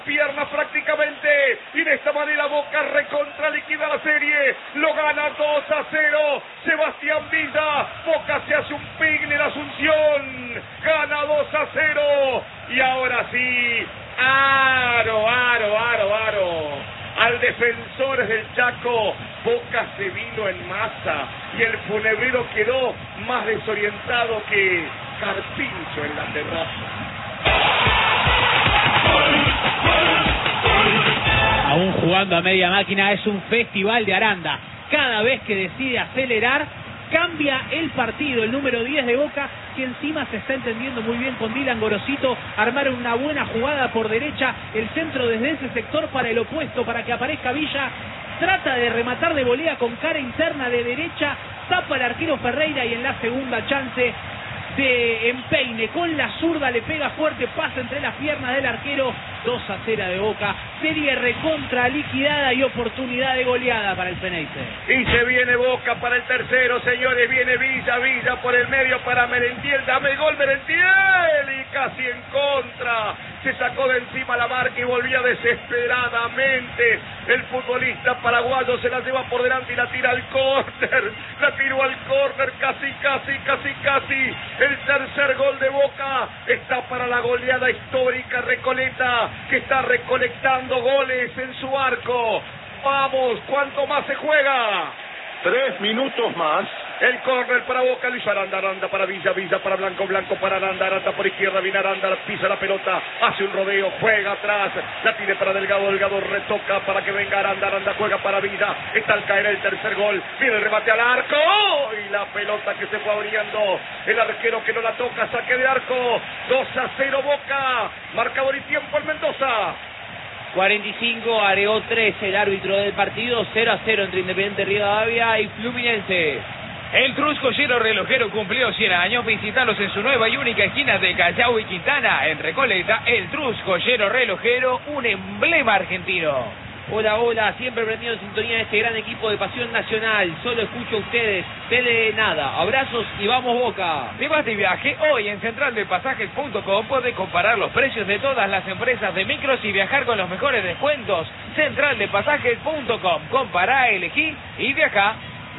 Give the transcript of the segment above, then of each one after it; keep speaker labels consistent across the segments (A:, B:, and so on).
A: piernas prácticamente, y de esta manera Boca recontra liquida la serie, lo gana 2-0, Sebastián Villa, Boca se hace un pigne en Asunción, gana 2-0, y ahora sí, aro, al Defensores del Chaco, Boca se vino en masa, y el funebrero quedó más desorientado que Carpincho en la terraza.
B: Aún jugando a media máquina, es un festival de Aranda. Cada vez que decide acelerar, cambia el partido. El número 10 de Boca, que encima se está entendiendo muy bien con Dylan Gorosito, armaron una buena jugada por derecha, el centro desde ese sector para el opuesto, para que aparezca Villa, trata de rematar de volea con cara interna de derecha, tapa el arquero Ferreira, y en la segunda chance de empeine con la zurda le pega fuerte, pasa entre las piernas del arquero. 2-0 de Boca, serie recontra liquidada y oportunidad de goleada para el Feneice.
A: Y se viene Boca para el tercero, señores, viene Villa por el medio para Merentiel, dame el gol Merentiel, y casi en contra, se sacó de encima la marca y volvía desesperadamente el futbolista paraguayo, se la lleva por delante y la tira al córner, la tiró al córner, casi, el tercer gol de Boca está para la goleada histórica. Recoleta, que está recolectando goles en su arco. Vamos, ¿cuánto más se juega?
C: 3 minutos más.
A: El córner para Boca, Luis Aranda para Villa para Blanco para Aranda por izquierda, viene Aranda, pisa la pelota, hace un rodeo, juega atrás, la tiene para Delgado retoca para que venga Aranda juega para Villa, está al caer el tercer gol, viene el remate al arco, y la pelota que se fue abriendo, el arquero que no la toca, saque de arco, 2-0 Boca, marcador y tiempo en Mendoza.
D: 45, agregó 13 el árbitro del partido, 0-0 entre Independiente Rivadavia y Fluminense.
E: El Trusco Llero Relojero cumplió 100 años. Visítalos en su nueva y única esquina de Callao y Quintana, en Recoleta. El Trusco Llero Relojero, un emblema argentino.
D: Hola, siempre prendido en sintonía de este gran equipo de Pasión Nacional. Solo escucho a ustedes, de nada. Abrazos y vamos Boca.
E: Si vas de viaje, hoy en centraldepasajes.com podés comparar los precios de todas las empresas de micros y viajar con los mejores descuentos. Centraldepasajes.com. Compará, elegí y viajá.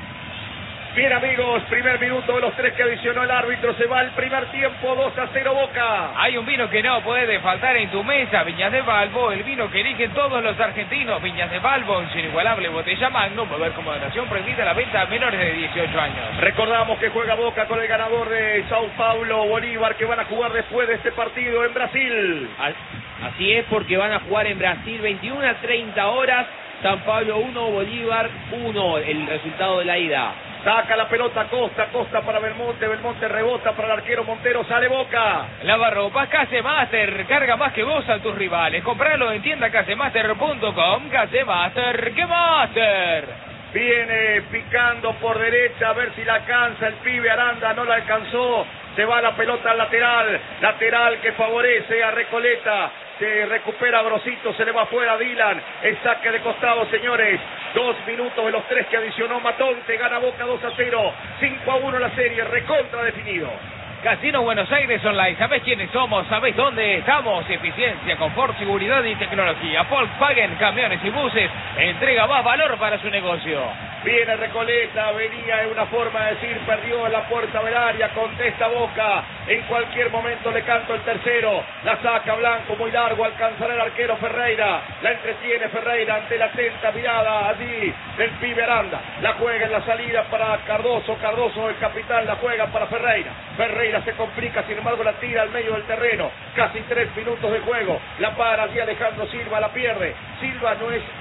A: Bien, amigos, primer minuto de los 3 que adicionó el árbitro, se va el primer tiempo, 2-0 Boca.
E: Hay un vino que no puede faltar en tu mesa, Viñas de Balbo, el vino que eligen todos los argentinos. Viñas de Balbo, en su inigualable botella Magnum, beber con moderación, prohibida la venta a menores de 18 años.
A: Recordamos que juega Boca con el ganador de Sao Paulo, Bolívar, que van a jugar después de este partido en Brasil.
D: Así es, porque van a jugar en Brasil 21 a 30 horas, San Pablo 1, Bolívar 1, el resultado de la ida.
A: Saca la pelota Costa para Belmonte rebota para el arquero Montero, sale Boca.
E: Lavarropas Casemaster, carga más que vos a tus rivales. Compralo en tiendacasemaster.com, Casemaster, ¡qué master!
A: Viene picando por derecha, a ver si la alcanza el pibe Aranda, no la alcanzó. Se va la pelota al lateral que favorece a Recoleta. Se recupera Grosito, se le va afuera Dylan, el saque de costado, señores. 2 minutos de los 3 que adicionó Matonte, gana Boca 2-0, 5-1 la serie, recontra definido.
E: Casino Buenos Aires Online, ¿sabés quiénes somos? ¿Sabés dónde estamos? Eficiencia, confort, seguridad y tecnología. Volkswagen, camiones y buses, entrega más valor para su negocio.
A: Viene Recoleta, venía en una forma de decir, perdió la puerta del área, contesta Boca, en cualquier momento le canto el tercero, la saca Blanco, muy largo, alcanzará el arquero Ferreira, la entretiene Ferreira ante la atenta mirada allí del pibe Aranda, la juega en la salida para Cardoso, el capitán la juega para Ferreira se complica, sin embargo la tira al medio del terreno, casi 3 minutos de juego, la para allí Alejandro Silva, la pierde, Silva no es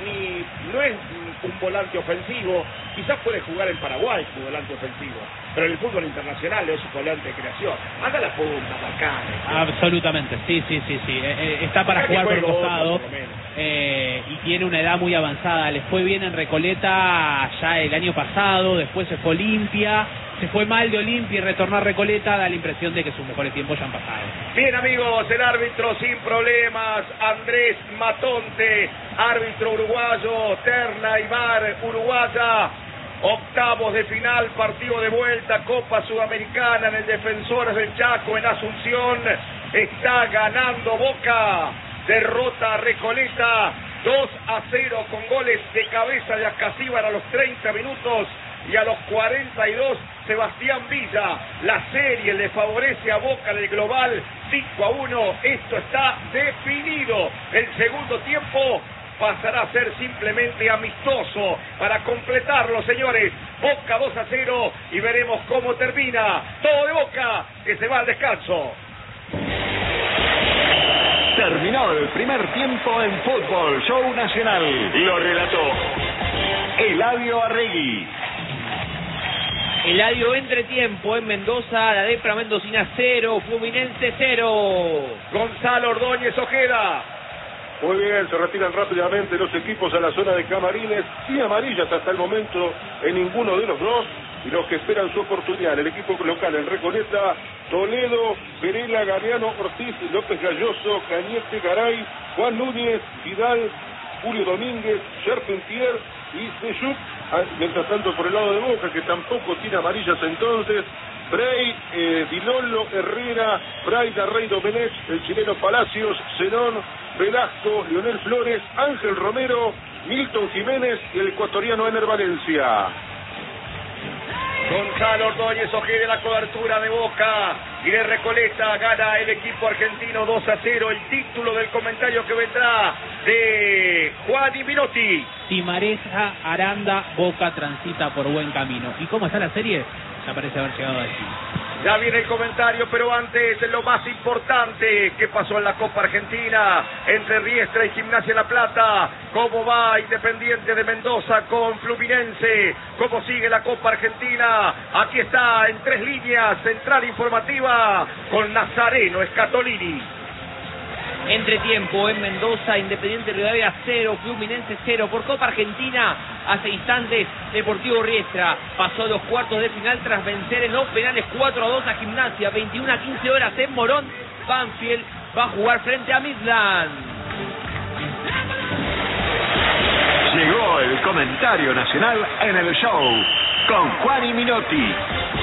A: un volante ofensivo, quizás puede jugar en Paraguay como volante ofensivo, pero en el fútbol internacional es un volante de creación, anda la punta, marcane.
B: Absolutamente, sí, está para jugar por el costado, y tiene una edad muy avanzada, les fue bien en Recoleta ya el año pasado, después se fue Olimpia, se fue mal de Olimpia y retornó a Recoleta, da la impresión de que sus mejores tiempos ya han pasado.
A: Bien, amigos, el árbitro sin problemas, Andrés Matonte, árbitro uruguayo, terna y VAR uruguaya, octavos de final, partido de vuelta, Copa Sudamericana en el Defensores del Chaco en Asunción, está ganando Boca derrota a Recoleta 2-0 con goles de cabeza de Ascasíbar a los 30 minutos y a los 42 Sebastián Villa. La serie le favorece a Boca del global 5-1. Esto está definido. El segundo tiempo pasará a ser simplemente amistoso para completarlo, señores. Boca 2-0 y veremos cómo termina. Todo de Boca, que se va al descanso.
C: Terminó el primer tiempo en Fútbol Show Nacional. Lo relató Eladio Arregui.
D: Eladio, entretiempo en Mendoza, la Depra Mendocina 0, Fluminense 0.
A: Gonzalo Ordóñez Ojeda.
C: Muy bien, se retiran rápidamente los equipos a la zona de camarines, sin amarillas hasta el momento en ninguno de los dos, y los que esperan su oportunidad, el equipo local en Recoleta, Toledo, Perela, Galeano, Ortiz, López Galloso, Cañete, Garay, Juan Núñez, Vidal, Julio Domínguez, Charpentier y Seyuk. Mientras tanto por el lado de Boca, que tampoco tiene amarillas entonces, Frey, Dilolo, Herrera, Braida, Rey Domenech, el chileno Palacios, Zenón, Velasco, Leonel Flores, Ángel Romero, Milton Jiménez y el ecuatoriano Ener Valencia.
A: Gonzalo Ordóñez Ojeda, la cobertura de Boca y de Recoleta. Gana el equipo argentino 2-0. El título del comentario que vendrá de Juan y Minotti.
B: Timareza, Aranda, Boca transita por buen camino. ¿Y cómo está la serie? Ya parece haber llegado a decir.
A: Ya viene el comentario, pero antes lo más importante, ¿qué pasó en la Copa Argentina entre Riestra y Gimnasia La Plata? ¿Cómo va Independiente de Mendoza con Fluminense? ¿Cómo sigue la Copa Argentina? Aquí está en 3 líneas, central informativa con Nazareno Scatolini.
D: Entretiempo en Mendoza, Independiente Rivadavia 0, Fluminense 0. Por Copa Argentina, hace instantes, Deportivo Riestra pasó a los cuartos de final tras vencer en los penales 4-2 a Gimnasia. 21 a 15 horas en Morón. Banfield va a jugar frente a Midland.
C: Llegó el comentario nacional en el show con Juan y Minotti.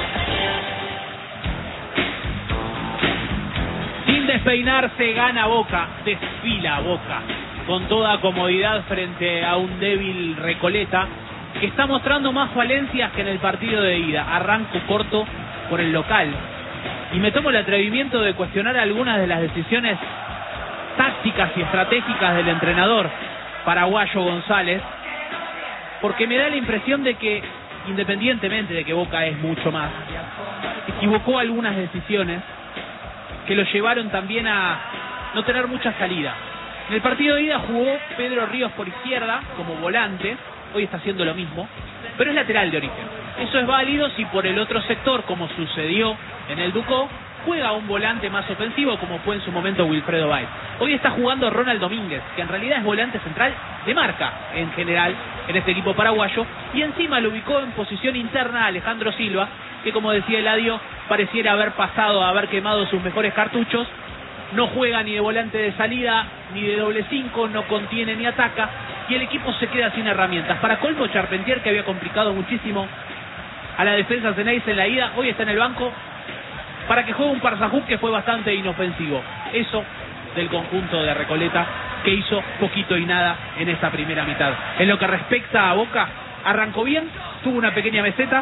B: Sin despeinarse gana Boca, desfila Boca con toda comodidad frente a un débil Recoleta que está mostrando más falencias que en el partido de ida. Arranco corto por el local y me tomo el atrevimiento de cuestionar algunas de las decisiones tácticas y estratégicas del entrenador paraguayo González, porque me da la impresión de que, independientemente de que Boca es mucho más, equivocó algunas decisiones que lo llevaron también a no tener mucha salida. En el partido de ida jugó Pedro Ríos por izquierda como volante, hoy está haciendo lo mismo, pero es lateral de origen. Eso es válido si por el otro sector, como sucedió en el Ducó, juega un volante más ofensivo como fue en su momento Wilfredo Báez. Hoy está jugando Ronald Domínguez, que en realidad es volante central de marca en general en este equipo paraguayo, y encima lo ubicó en posición interna Alejandro Silva, que como decía Eladio, pareciera haber pasado a haber quemado sus mejores cartuchos. No juega ni de volante de salida ni de doble 5, no contiene ni ataca, y el equipo se queda sin herramientas. Para colmo, Charpentier, que había complicado muchísimo a la defensa Ceneice en la ida, hoy está en el banco para que juegue un Parsajuk que fue bastante inofensivo. Eso del conjunto de Recoleta, que hizo poquito y nada en esta primera mitad. En lo que respecta a Boca, arrancó bien, tuvo una pequeña meseta,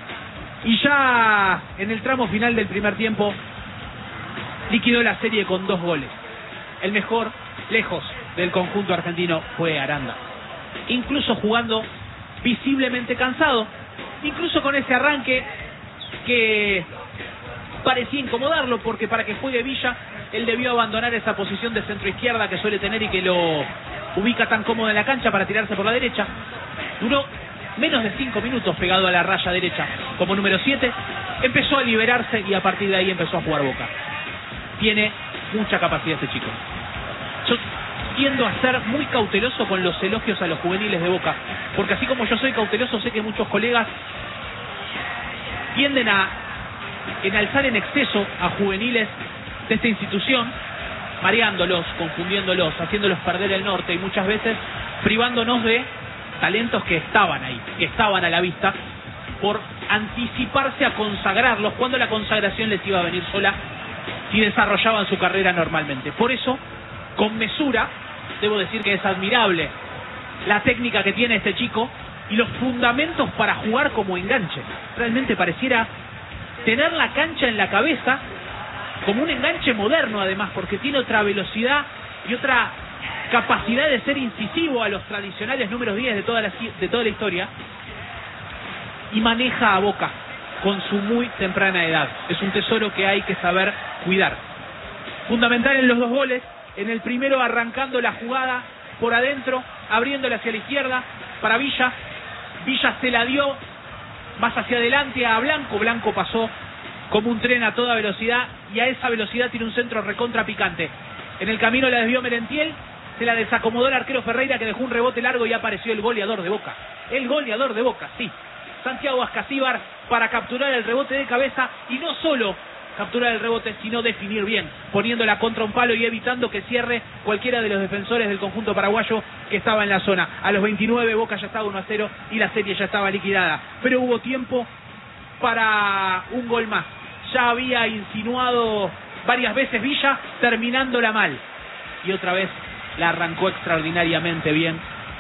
B: y ya en el tramo final del primer tiempo liquidó la serie con 2 goles. El mejor, lejos, del conjunto argentino fue Aranda. Incluso jugando visiblemente cansado, incluso con ese arranque que parecía incomodarlo, porque para que juegue Villa, él debió abandonar esa posición de centro izquierda que suele tener y que lo ubica tan cómodo en la cancha para tirarse por la derecha. Duró menos de 5 minutos pegado a la raya derecha como número 7, empezó a liberarse y a partir de ahí empezó a jugar Boca. Tiene mucha capacidad este chico. Yo tiendo a ser muy cauteloso con los elogios a los juveniles de Boca, porque así como yo soy cauteloso, sé que muchos colegas tienden a enalzar en exceso a juveniles de esta institución, mareándolos, confundiéndolos, haciéndolos perder el norte y muchas veces privándonos de talentos que estaban ahí, que estaban a la vista, por anticiparse a consagrarlos cuando la consagración les iba a venir sola si desarrollaban su carrera normalmente. Por eso con mesura. Debo decir que es admirable la técnica que tiene este chico y los fundamentos para jugar como enganche. Realmente pareciera tener la cancha en la cabeza como un enganche moderno, además, porque tiene otra velocidad y otra capacidad de ser incisivo a los tradicionales números 10 de toda la historia, y maneja a Boca con su muy temprana edad. Es un tesoro que hay que saber cuidar. Fundamental en los dos goles. En el primero, arrancando la jugada por adentro, abriéndole hacia la izquierda para Villa. Villa se la dio más hacia adelante a Blanco. Blanco pasó como un tren a toda velocidad, y a esa velocidad tiene un centro recontra picante. En el camino la desvió Merentiel, se la desacomodó el arquero Ferreira, que dejó un rebote largo, y apareció el goleador de Boca. El goleador de Boca, sí. Santiago Ascasíbar, para capturar el rebote de cabeza, y no solo capturar el rebote, sino definir bien, poniéndola contra un palo y evitando que cierre cualquiera de los defensores del conjunto paraguayo que estaba en la zona. A los 29 Boca ya estaba 1-0 y la serie ya estaba liquidada, pero hubo tiempo para un gol más. Ya había insinuado varias veces Villa, terminándola mal, y otra vez la arrancó extraordinariamente bien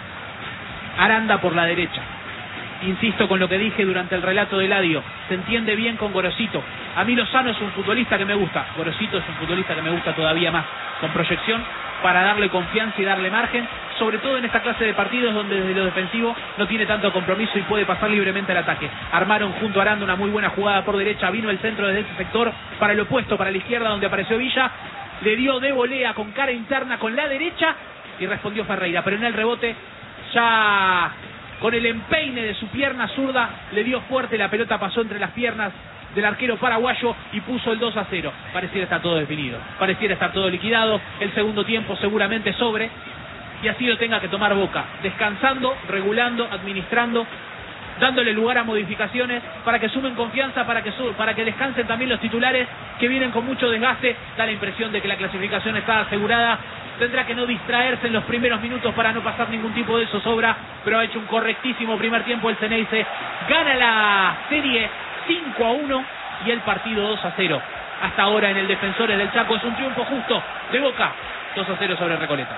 B: Aranda por la derecha. Insisto con lo que dije durante el relato de Eladio, se entiende bien con Gorosito. A mí Lozano es un futbolista que me gusta, Gorosito es un futbolista que me gusta todavía más, con proyección, para darle confianza y darle margen, sobre todo en esta clase de partidos donde desde lo defensivo no tiene tanto compromiso y puede pasar libremente al ataque. Armaron junto a Aranda una muy buena jugada por derecha, vino el centro desde ese sector para el opuesto, para la izquierda, donde apareció Villa, le dio de volea con cara interna con la derecha y respondió Ferreira, pero en el rebote ya con el empeine de su pierna zurda le dio fuerte, la pelota pasó entre las piernas del arquero paraguayo y puso el 2-0. Pareciera estar todo definido, pareciera estar todo liquidado. El segundo tiempo seguramente sobre, y así lo tenga que tomar Boca, descansando, regulando, administrando, dándole lugar a modificaciones para que sumen confianza, para que descansen también los titulares que vienen con mucho desgaste. Da la impresión de que la clasificación está asegurada. Tendrá que no distraerse en los primeros minutos para no pasar ningún tipo de zozobra, pero ha hecho un correctísimo primer tiempo el Ceneice. Gana la serie 5-1 y el partido 2-0. Hasta ahora en el Defensores del Chaco es un triunfo justo de Boca, 2-0 sobre Recoleta.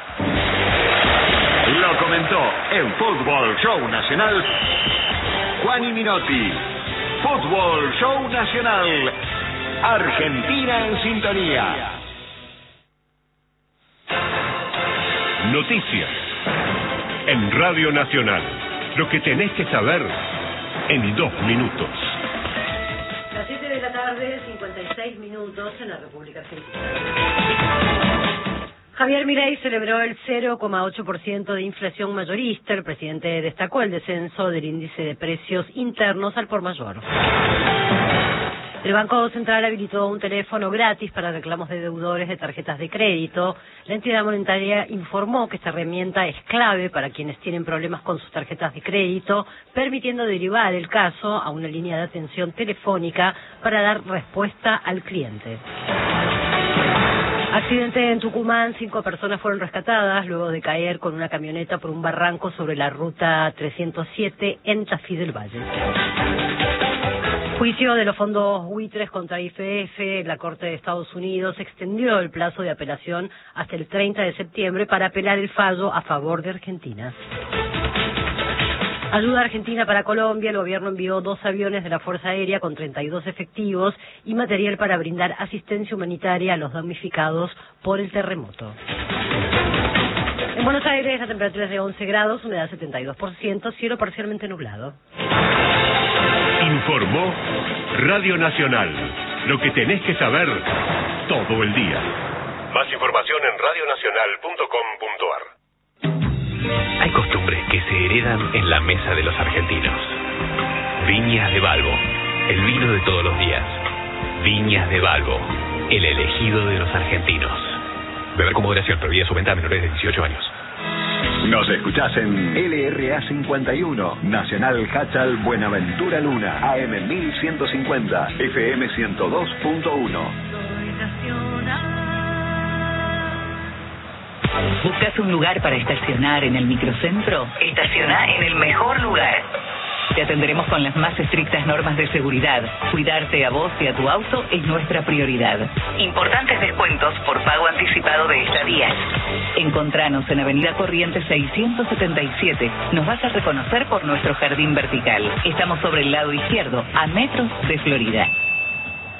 F: Lo comentó en Fútbol Show Nacional Juan Minotti. Fútbol Show Nacional, Argentina en sintonía.
G: Noticias en Radio Nacional. Lo que tenés que saber en 2 minutos.
H: Las 7 de la tarde, 56 minutos en la República Argentina. Javier Milei celebró el 0,8% de inflación mayorista. El presidente destacó el descenso del índice de precios internos al por mayor. El Banco Central habilitó un teléfono gratis para reclamos de deudores de tarjetas de crédito. La entidad monetaria informó que esta herramienta es clave para quienes tienen problemas con sus tarjetas de crédito, permitiendo derivar el caso a una línea de atención telefónica para dar respuesta al cliente. Accidente en Tucumán, 5 personas fueron rescatadas luego de caer con una camioneta por un barranco sobre la ruta 307 en Tafí del Valle. Juicio de los fondos buitres contra YPF. La Corte de Estados Unidos extendió el plazo de apelación hasta el 30 de septiembre para apelar el fallo a favor de Argentina. Ayuda argentina para Colombia. El gobierno envió 2 aviones de la Fuerza Aérea con 32 efectivos y material para brindar asistencia humanitaria a los damnificados por el terremoto. En Buenos Aires la temperatura es de 11 grados, humedad 72%, cielo parcialmente nublado.
G: Informó Radio Nacional. Lo que tenés que saber todo el día. Más información en radionacional.com.ar.
I: Hay costumbres que se heredan en la mesa de los argentinos. Viñas de Balbo, el vino de todos los días. Viñas de Balbo, el elegido de los argentinos. Beber con moderación, prohibida su venta a menores de 18 años.
F: Nos escuchás en LRA 51, Nacional Hachal Buenaventura Luna, AM 1150, FM 102.1.
J: ¿Buscas un lugar para estacionar en el microcentro? Estaciona en el mejor lugar. Te atenderemos con las más estrictas normas de seguridad. Cuidarte a vos y a tu auto es nuestra prioridad. Importantes descuentos por pago anticipado de estadías. Encontranos en Avenida Corrientes 677. Nos vas a reconocer por nuestro jardín vertical. Estamos sobre el lado izquierdo, a metros de Florida.